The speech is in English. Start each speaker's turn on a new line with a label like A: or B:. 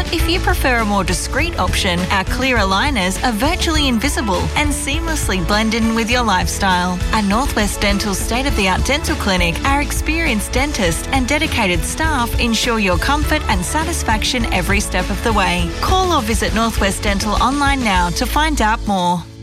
A: If you prefer a more discreet option, our clear aligners are virtually invisible and seamlessly blend in with your lifestyle. At Northwest Dental's state-of-the-art dental clinic, our experienced dentist and dedicated staff ensure your comfort and satisfaction every step of the way. Call or visit Northwest Dental online now to find out more.